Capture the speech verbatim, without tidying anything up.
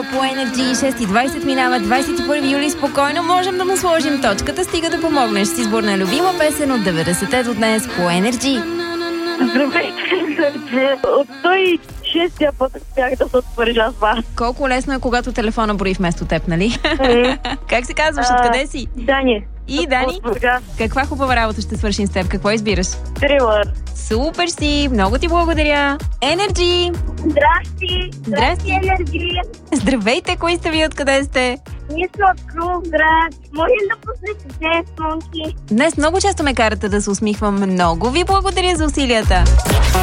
по Енерджи. шест и двайсет минава, двайсет и първи юли. Спокойно можем да му сложим точката, стига да помогнеш с избор на любима песен от деветдесетте до днес по Енерджи. Здравейте, от сто и шестия път бях да се отвържа с вас. Колко лесно е, когато телефона брои вместо теб, нали? Как се казваш? Откъде си? Дани. И, Дани, каква хубава работа ще свършим с теб? Какво избираш? Трилър. Супер си! Много ти благодаря! Енерджи! Здрасти! Здрасти! Енерджи! Здравейте! Кои сте ви? Откъде сте? Ние сме от Крумград. Може да пуснете днес, монки? Днес много често ме карате да се усмихвам. Много ви благодаря за усилията!